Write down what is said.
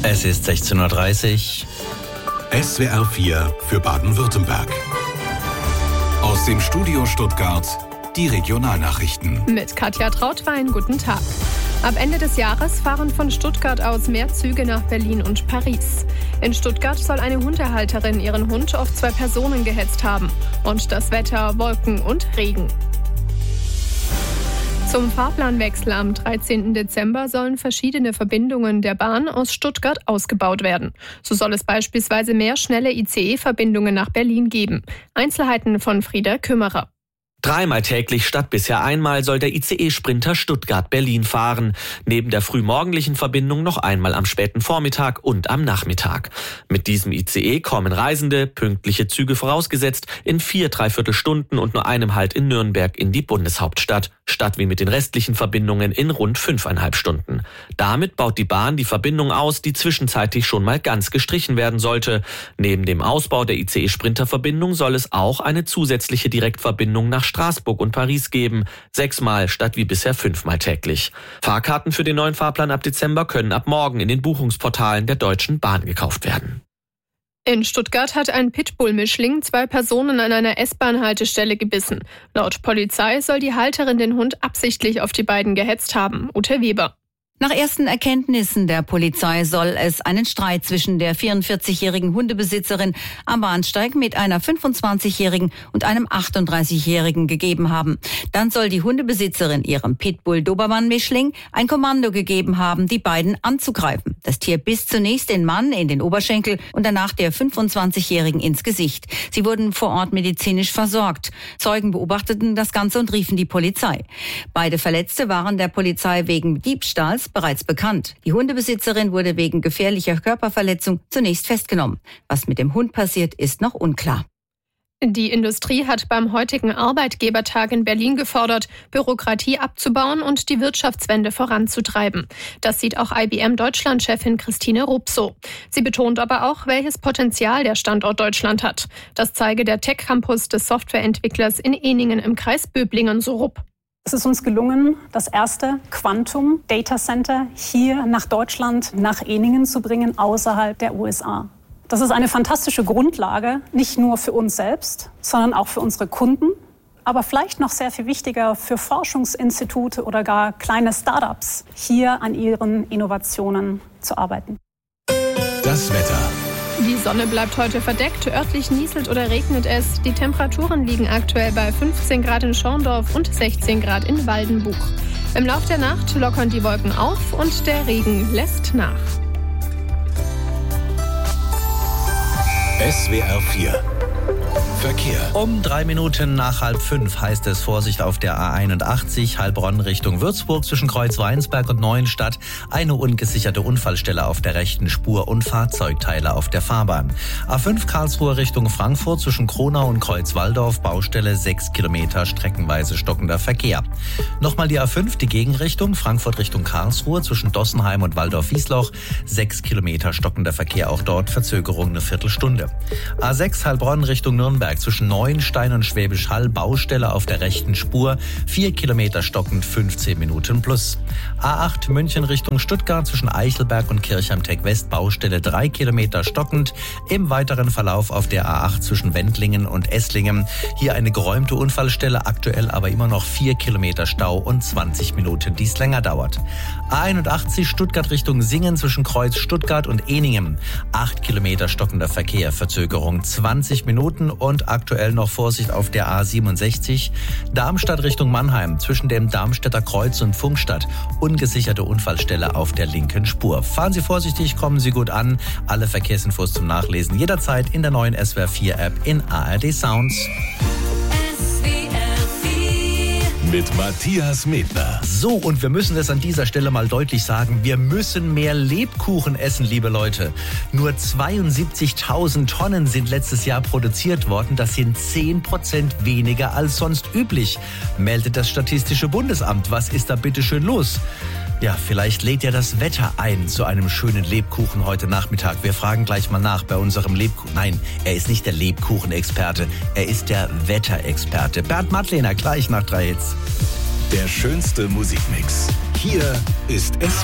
Es ist 16:30 Uhr. SWR 4 für Baden-Württemberg. Aus dem Studio Stuttgart die Regionalnachrichten. Mit Katja Trautwein, guten Tag. Ab Ende des Jahres fahren von Stuttgart aus mehr Züge nach Berlin und Paris. In Stuttgart soll eine Hundehalterin ihren Hund auf 2 Personen gehetzt haben. Und das Wetter, Wolken und Regen. Zum Fahrplanwechsel am 13. Dezember sollen verschiedene Verbindungen der Bahn aus Stuttgart ausgebaut werden. So soll es beispielsweise mehr schnelle ICE-Verbindungen nach Berlin geben. Einzelheiten von Frieda Kümmerer. 3-mal täglich statt bisher einmal soll der ICE-Sprinter Stuttgart-Berlin fahren. Neben der frühmorgendlichen Verbindung noch einmal am späten Vormittag und am Nachmittag. Mit diesem ICE kommen Reisende, pünktliche Züge vorausgesetzt, in 4 Dreiviertelstunden und nur einem Halt in Nürnberg in die Bundeshauptstadt, statt wie mit den restlichen Verbindungen in rund 5,5 Stunden. Damit baut die Bahn die Verbindung aus, die zwischenzeitlich schon mal ganz gestrichen werden sollte. Neben dem Ausbau der ICE-Sprinter-Verbindung soll es auch eine zusätzliche Direktverbindung nach Straßburg und Paris geben, 6-mal statt wie bisher 5-mal täglich. Fahrkarten für den neuen Fahrplan ab Dezember können ab morgen in den Buchungsportalen der Deutschen Bahn gekauft werden. In Stuttgart hat ein Pitbull-Mischling 2 Personen an einer S-Bahn-Haltestelle gebissen. Laut Polizei soll die Halterin den Hund absichtlich auf die beiden gehetzt haben. Ute Weber. Nach ersten Erkenntnissen der Polizei soll es einen Streit zwischen der 44-jährigen Hundebesitzerin am Bahnsteig mit einer 25-jährigen und einem 38-jährigen gegeben haben. Dann soll die Hundebesitzerin ihrem Pitbull-Dobermann-Mischling ein Kommando gegeben haben, die beiden anzugreifen. Das Tier biss zunächst den Mann in den Oberschenkel und danach der 25-jährigen ins Gesicht. Sie wurden vor Ort medizinisch versorgt. Zeugen beobachteten das Ganze und riefen die Polizei. Beide Verletzte waren der Polizei wegen Diebstahls bereits bekannt. Die Hundebesitzerin wurde wegen gefährlicher Körperverletzung zunächst festgenommen. Was mit dem Hund passiert, ist noch unklar. Die Industrie hat beim heutigen Arbeitgebertag in Berlin gefordert, Bürokratie abzubauen und die Wirtschaftswende voranzutreiben. Das sieht auch IBM-Deutschland-Chefin Christine Rupp so. Sie betont aber auch, welches Potenzial der Standort Deutschland hat. Das zeige der Tech-Campus des Softwareentwicklers in Ehningen im Kreis Böblingen, so Rupp. Es ist uns gelungen, das erste Quantum Data Center hier nach Deutschland, nach Ehningen zu bringen, außerhalb der USA. Das ist eine fantastische Grundlage, nicht nur für uns selbst, sondern auch für unsere Kunden, aber vielleicht noch sehr viel wichtiger für Forschungsinstitute oder gar kleine Startups, hier an ihren Innovationen zu arbeiten. Das Wetter. Die Sonne bleibt heute verdeckt, örtlich nieselt oder regnet es. Die Temperaturen liegen aktuell bei 15 Grad in Schorndorf und 16 Grad in Waldenbuch. Im Lauf der Nacht lockern die Wolken auf und der Regen lässt nach. SWR 4 Verkehr. Um 3 Minuten nach 4:30 heißt es Vorsicht auf der A81 Heilbronn Richtung Würzburg zwischen Kreuz-Weinsberg und Neuenstadt. Eine ungesicherte Unfallstelle auf der rechten Spur und Fahrzeugteile auf der Fahrbahn. A5 Karlsruhe Richtung Frankfurt zwischen Kronau und Kreuz-Walldorf. Baustelle 6 Kilometer, streckenweise stockender Verkehr. Nochmal die A5, die Gegenrichtung Frankfurt Richtung Karlsruhe zwischen Dossenheim und Waldorf-Wiesloch. 6 Kilometer stockender Verkehr, auch dort Verzögerung eine Viertelstunde. A6 Heilbronn Richtung Nürnberg zwischen Neuenstein und Schwäbisch Hall. Baustelle auf der rechten Spur. 4 Kilometer stockend, 15 Minuten plus. A8 München Richtung Stuttgart zwischen Eichelberg und Kirchheim-Tech-West. Baustelle 3 Kilometer stockend. Im weiteren Verlauf auf der A8 zwischen Wendlingen und Esslingen. Hier eine geräumte Unfallstelle, aktuell aber immer noch 4 Kilometer Stau und 20 Minuten, die es länger dauert. A81 Stuttgart Richtung Singen zwischen Kreuz Stuttgart und Ehningen. 8 Kilometer stockender Verkehr, Verzögerung 20 Minuten und aktuell noch Vorsicht auf der A67 Darmstadt Richtung Mannheim zwischen dem Darmstädter Kreuz und Funkstadt. Ungesicherte Unfallstelle auf der linken Spur. Fahren Sie vorsichtig, kommen Sie gut an. Alle Verkehrsinfos zum Nachlesen jederzeit in der neuen SWR 4 App in ARD Sounds. Mit Matthias Medner. So, und wir müssen es an dieser Stelle mal deutlich sagen, wir müssen mehr Lebkuchen essen, liebe Leute. Nur 72.000 Tonnen sind letztes Jahr produziert worden. Das sind 10% weniger als sonst üblich, meldet das Statistische Bundesamt. Was ist da bitte schön los? Ja, vielleicht lädt ja das Wetter ein zu einem schönen Lebkuchen heute Nachmittag. Wir fragen gleich mal nach bei unserem Lebkuchen. Nein, er ist nicht der Lebkuchenexperte, er ist der Wetterexperte. Bernd Madlener, gleich nach 3 Hits. Der schönste Musikmix. Hier ist